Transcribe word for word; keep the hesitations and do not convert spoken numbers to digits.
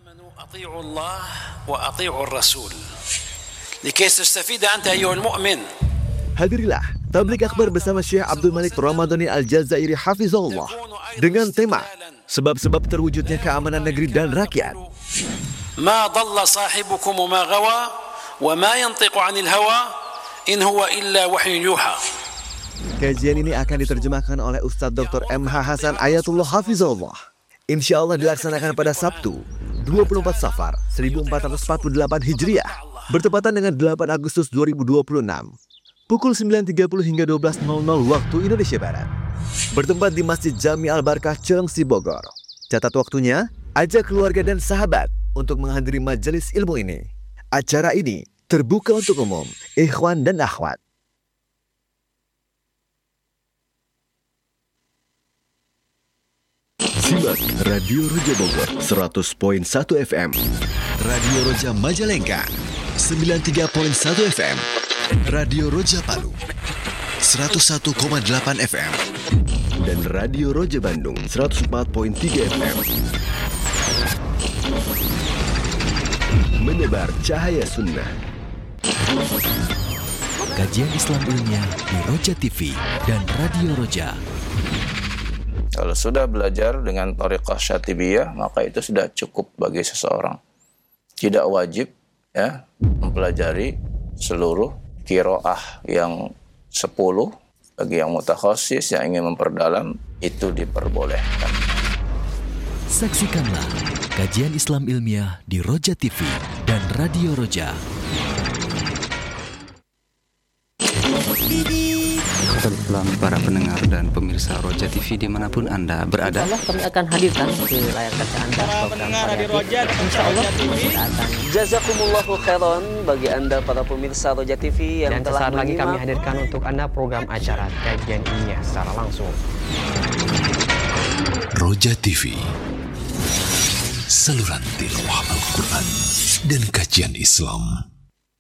أطيعوا الله وأطيعوا الرسول لكي تستفيد أنت أيها المؤمن. Hadirilah tablik akbar bersama Syekh Abdul Malik Ramadhani Al-Jazairi Hafizahullah dengan tema sebab-sebab terwujudnya keamanan negeri dan rakyat. ما ضل صاحبكم وما غوى وما ينطق عن الهوى إن هو إلا وحي يوحى. Kajian ini akan diterjemahkan oleh Ustadz Doktor M H Hasan Ayatullah Hafizahullah. Insya Allah dilaksanakan pada Sabtu, dua puluh empat Safar seribu empat ratus empat puluh delapan Hijriah, bertepatan dengan delapan Agustus dua ribu dua puluh enam, pukul sembilan tiga puluh hingga dua belas nol nol waktu Indonesia Barat. Bertempat di Masjid Jami Al-Barkah Cilengsi, Bogor. Catat waktunya, ajak keluarga dan sahabat untuk menghadiri majelis ilmu ini. Acara ini terbuka untuk umum, ikhwan dan akhwat. Simak Radio Roja Bogor seratus koma satu F M, Radio Roja Majalengka sembilan puluh tiga koma satu F M, Radio Roja Palu seratus satu koma delapan F M, dan Radio Roja Bandung seratus empat koma tiga F M. Menebar cahaya sunnah. Kajian Islam ilmiah di Roja T V dan Radio Roja. Kalau sudah belajar dengan thariqah syatibiyah, maka itu sudah cukup bagi seseorang. Tidak wajib ya mempelajari seluruh qiraah yang sepuluh. Bagi yang mutakhasis yang ingin memperdalam, itu diperbolehkan. Saksikanlah kajian Islam ilmiah di Roja T V dan Radio Roja. Selamat para pendengar dan pemirsa Roja T V dimanapun Anda berada. Insya Allah kami akan hadirkan di layar kaca Anda program variatif. Insya Allah akan. Jazakumullahu khairan bagi Anda para pemirsa Roja T V yang dan telah lagi kami hadirkan untuk Anda program acara kajian ilmiah secara langsung. Roja T V, saluran tilawah Al-Quran dan kajian Islam.